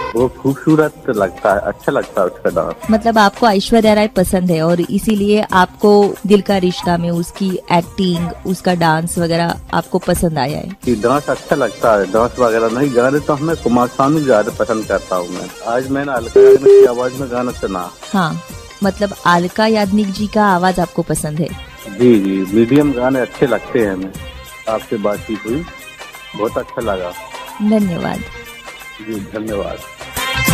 वो खूबसूरत लगता है, अच्छा लगता है उसका डांस। मतलब आपको ऐश्वर्या राय पसंद है और इसीलिए आपको दिल का रिश्ता में उसकी एक्टिंग, उसका डांस वगैरह आपको पसंद आया है? कि डांस अच्छा लगता है, डांस वगैरह नहीं, गाने तो हमें कुमार सानू ज्यादा पसंद करता हूँ मैं। आज मैंने अलका याग्निक की आवाज में गाना सुना। हाँ, मतलब अलका याग्निक जी का आवाज आपको पसंद है? जी जी, मीडियम गाने अच्छे लगते हैं हमें। आपसे बातचीत हुई, बहुत अच्छा लगा। धन्यवाद। जी धन्यवाद।